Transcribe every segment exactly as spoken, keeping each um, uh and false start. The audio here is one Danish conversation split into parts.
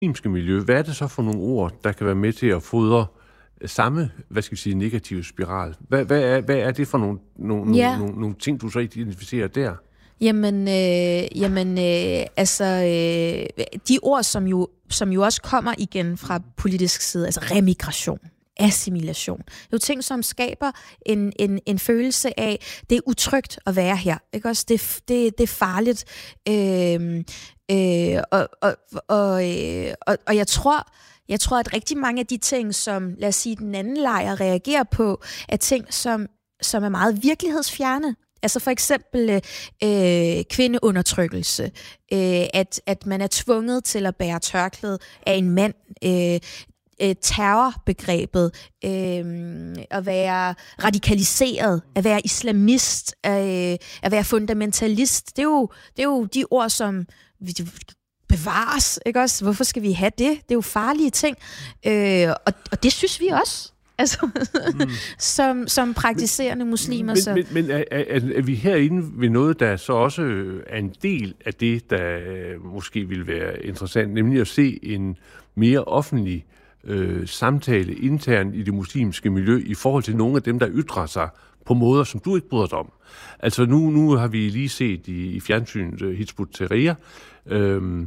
muslimske miljø, hvad er det så for nogle ord, der kan være med til at fodre samme, hvad skal vi sige, negative spiral? Hvad, hvad, er, hvad er det for nogle, nogle, ja. nogle, nogle ting, du så identificerer der? Jamen, øh, jamen øh, altså, øh, de ord, som jo, som jo også kommer igen fra politisk side, altså remigration, assimilation. Det er jo ting, som skaber en, en, en følelse af, det er utrygt at være her. Ikke også? Det, det, det er farligt. Øh, øh, og, og, og, øh, og, og jeg tror, jeg tror, at rigtig mange af de ting, som, lad os sige, den anden lejr reagerer på, er ting, som, som er meget virkelighedsfjerne. Altså for eksempel øh, kvindeundertrykkelse, øh, at, at man er tvunget til at bære tørklæde af en mand, øh, øh, terrorbegrebet, øh, at være radikaliseret, at være islamist, øh, at være fundamentalist. Det er jo, det er jo de ord, som vi bevares, ikke også? Hvorfor skal vi have det? Det er jo farlige ting, øh, og, og det synes vi også. Altså, mm. som, som praktiserende muslimer. Men, så. men, men er, er, er vi herinde ved noget, der så også er en del af det, der måske vil være interessant, nemlig at se en mere offentlig øh, samtale internt i det muslimske miljø i forhold til nogle af dem, der ytrer sig på måder, som du ikke bryder dig om. Altså nu, nu har vi lige set i, i fjernsynet uh, Hizb ut-Tahrir, øh,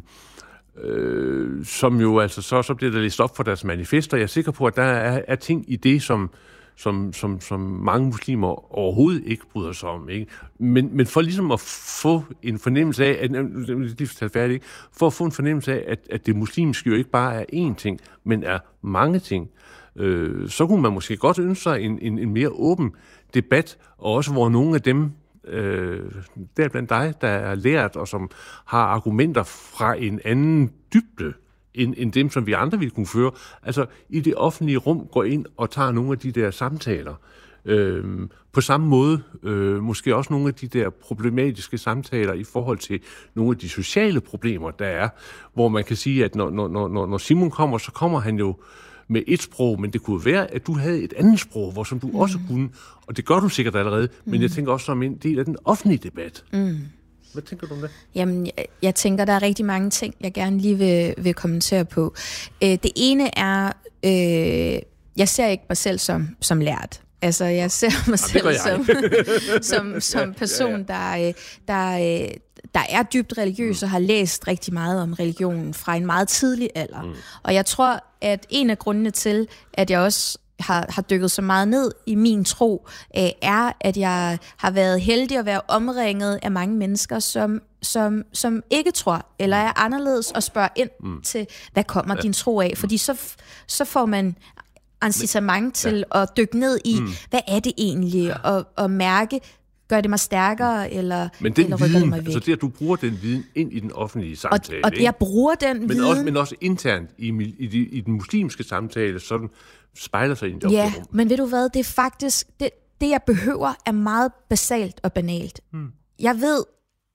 Øh, som jo altså så, så bliver der læst op for deres manifester. Jeg er sikker på, at der er, er ting i det, som, som, som, som mange muslimer overhovedet ikke bryder sig om. Ikke? Men, men for ligesom at få en fornemmelse af, at, færdig, for at få en fornemmelse af, at, at det muslimske jo ikke bare er én ting, men er mange ting, øh, så kunne man måske godt ønske sig en, en, en mere åben debat, og også hvor nogle af dem, Øh, der blandt dig, der er lært, og som har argumenter fra en anden dybde, end, end dem, som vi andre ville kunne føre. Altså, i det offentlige rum går ind og tager nogle af de der samtaler. Øh, på samme måde, øh, måske også nogle af de der problematiske samtaler i forhold til nogle af de sociale problemer, der er, hvor man kan sige, at når, når, når, når Simon kommer, så kommer han jo med et sprog, men det kunne være, at du havde et andet sprog, hvor som du mm. også kunne, og det gør du sikkert allerede, mm. men jeg tænker også som en del af den offentlige debat. Mm. Hvad tænker du om det? Jamen, jeg, jeg tænker, der er rigtig mange ting, jeg gerne lige vil, vil kommentere på. Øh, det ene er, øh, jeg ser ikke mig selv som, som lært. Altså, jeg ser mig selv som, som, som person, der, der, der er dybt religiøs og har læst rigtig meget om religionen fra en meget tidlig alder. Mm. Og jeg tror, at en af grundene til, at jeg også har, har dykket så meget ned i min tro, øh, er, at jeg har været heldig at være omringet af mange mennesker, som, som, som ikke tror, eller er anderledes, og spørger ind mm. til, hvad kommer ja. din tro af? Fordi så, så får man incitament til ja. at dykke ned i, mm. hvad er det egentlig, ja. og, og mærke, gør det mig stærkere, eller, men den eller rykker viden, det mig væk. Altså det, at du bruger den viden ind i den offentlige samtale. Og, og jeg bruger den men viden... Også, men også internt i, i, i, i den muslimske samtale, sådan spejler sig i det ja, offentlige rum. Men ved du hvad, det er faktisk... Det, det, jeg behøver, er meget basalt og banalt. Hmm. Jeg ved,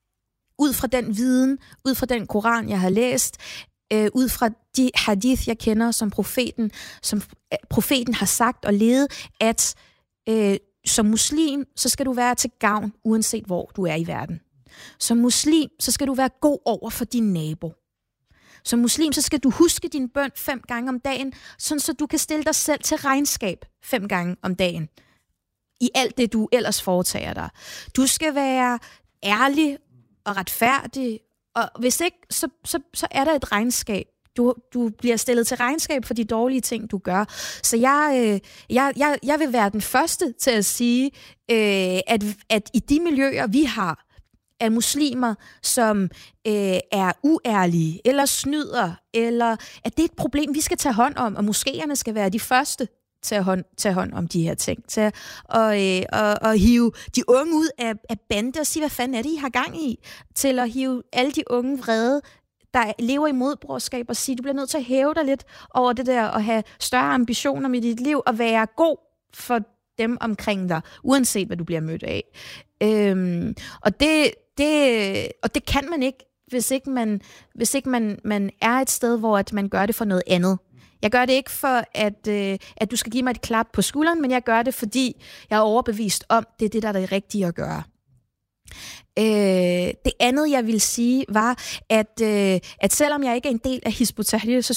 ud fra den viden, ud fra den Koran, jeg har læst, øh, ud fra de hadith, jeg kender som profeten, som profeten har sagt og levet, at øh, som muslim, så skal du være til gavn, uanset hvor du er i verden. Som muslim, så skal du være god over for din nabo. Som muslim, så skal du huske din bøn fem gange om dagen, sådan så du kan stille dig selv til regnskab fem gange om dagen. I alt det, du ellers foretager dig. Du skal være ærlig og retfærdig, og hvis ikke, så, så, så er der et regnskab. Du, du bliver stillet til regnskab for de dårlige ting, du gør. Så jeg, øh, jeg, jeg, jeg vil være den første til at sige, øh, at, at i de miljøer, vi har, af muslimer, som øh, er uærlige, eller snyder, eller at det er et problem, vi skal tage hånd om, og moskéerne skal være de første til at hånd, tage hånd om de her ting. Til at og, øh, og, og hive de unge ud af, af bande og sige, hvad fanden er det, I har gang i? Til at hive alle de unge vrede, der lever i modbrorskab, og sige, du bliver nødt til at hæve dig lidt over det der, og have større ambitioner med dit liv, og være god for dem omkring dig, uanset hvad du bliver mødt af. Øhm, og det, det, og det kan man ikke, hvis ikke man, hvis ikke man, man er et sted, hvor at man gør det for noget andet. Jeg gør det ikke for, at, øh, at du skal give mig et klap på skulderen, men jeg gør det, fordi jeg er overbevist om, det er det, der er det rigtige at gøre. Øh, det andet, jeg vil sige, var, at, øh, at selvom jeg ikke er en del af Hizb ut-Tahrir, så